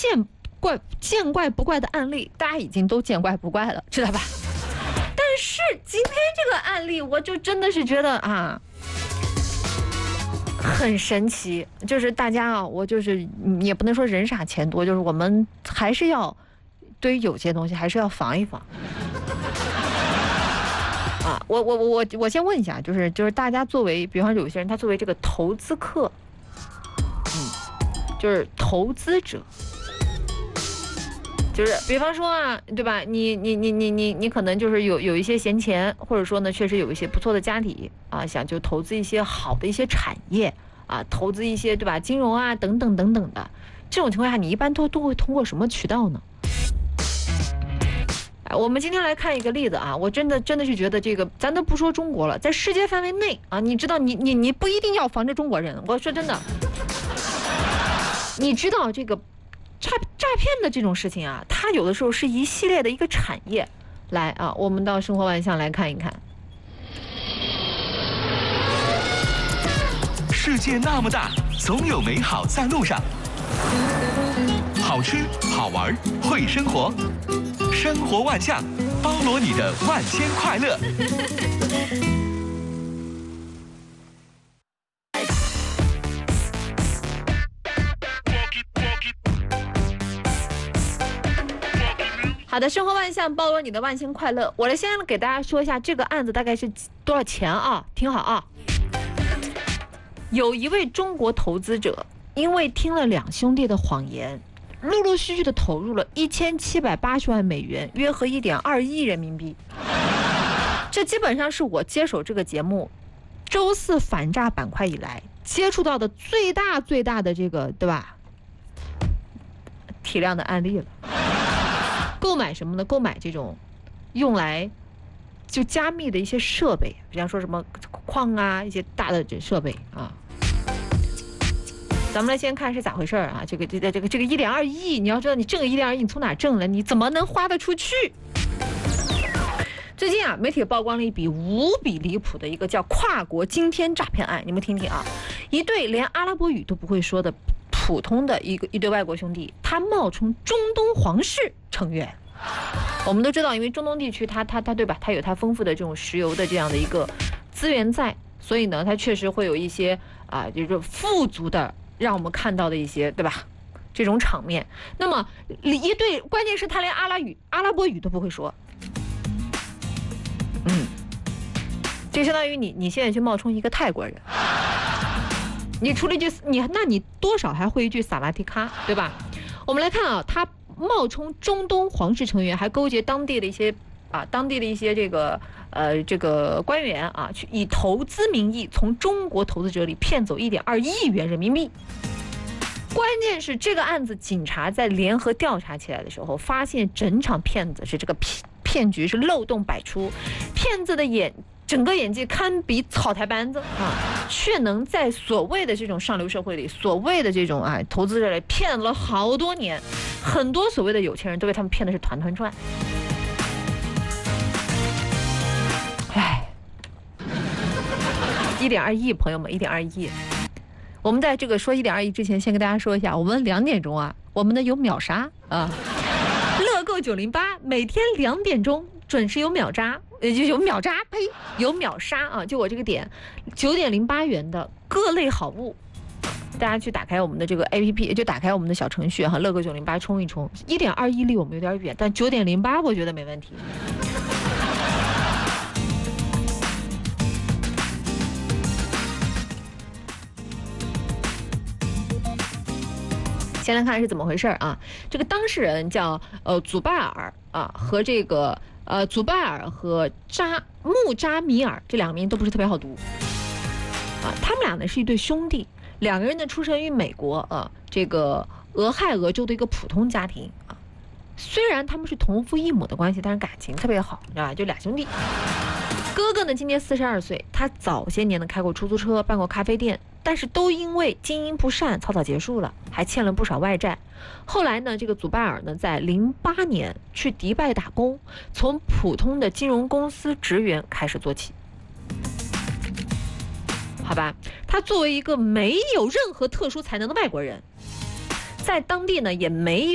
见怪不怪的案例，大家已经都见怪不怪了，知道吧？但是今天这个案例，我就真的是觉得啊，很神奇。就是大家啊，我就是也不能说人傻钱多，就是我们还是要对于有些东西还是要防一防。啊，我先问一下，就是大家作为，比方说有些人他作为这个投资客，就是投资者。就是比方说啊，对吧？你可能就是有一些闲钱，或者说呢，确实有一些不错的家底啊，想就投资一些好的一些产业啊，投资一些对吧？金融啊等等等等的，这种情况下，你一般都会通过什么渠道呢？我们今天来看一个例子啊，我真的是觉得这个，咱都不说中国了，在世界范围内啊，你知道你不一定要防着中国人，我说真的，你知道这个。诈骗的这种事情啊，它有的时候是一系列的一个产业。来啊，我们到生活万象来看一看。 世界那么大，总有美好在路上。好吃好玩会生活，生活万象，包罗你的万千快乐。 好的，生活万象，包罗你的万千快乐。我来先给大家说一下这个案子大概是多少钱啊？听好啊，有一位中国投资者，因为听了两兄弟的谎言，陆陆续续的投入了1780万美元，约合1.2亿人民币。这基本上是我接手这个节目周四反诈板块以来接触到的最大的这个，对吧？体量的案例了。购买什么呢？购买这种用来就加密的一些设备，比方说什么矿啊，一些大的这设备啊。咱们来先看是咋回事啊？这个1.2亿，你要知道你挣个1.2亿，你从哪挣来？你怎么能花得出去？最近啊，媒体曝光了一笔无比离谱的一个叫跨国惊天诈骗案，你们听听啊，一对连阿拉伯语都不会说的普通的一对外国兄弟，他冒充中东皇室成员。我们都知道，因为中东地区它对吧，它有它丰富的这种石油的这样的一个资源在，所以呢，它确实会有一些就是富足的，让我们看到的一些对吧这种场面。那么一对，关键是他连阿拉伯语都不会说，就相当于你现在去冒充一个泰国人。你除了一句你多少还会一句萨拉提卡，对吧？我们来看啊，他冒充中东皇室成员，还勾结当地的一些这个官员啊，去以投资名义从中国投资者里骗走1.2亿元人民币。关键是这个案子，警察在联合调查起来的时候，发现整场骗子是这个骗局是漏洞百出，骗子的整个演技堪比草台班子啊，却能在所谓的这种上流社会里，所谓的这种投资者里骗了好多年，很多所谓的有钱人都被他们骗的是团团转。1.2亿，朋友们，1.2亿。我们在这个说1.2亿之前，先跟大家说一下，我们2点钟啊，我们呢有秒杀啊，乐购908每天2点钟准时有秒杀，就有秒杀，有秒杀啊！就我这个点，9.08元的各类好物，大家去打开我们的这个 APP， 就打开我们的小程序哈，乐购908冲一冲。1.2亿离我们有点远，但9.08我觉得没问题。先来看是怎么回事啊？这个当事人叫祖拜尔啊，和这个祖拜尔和穆扎米尔这两个名都不是特别好读啊。他们俩呢是一对兄弟，两个人呢出生于美国这个俄亥俄州的一个普通家庭啊。虽然他们是同父异母的关系，但是感情特别好，你知道吧？就俩兄弟。哥哥呢今年42岁，他早些年呢开过出租车，办过咖啡店，但是都因为经营不善草草结束了，还欠了不少外债。后来呢，这个祖拜尔呢在08年去迪拜打工，从普通的金融公司职员开始做起。好吧，他作为一个没有任何特殊才能的外国人，在当地呢也没有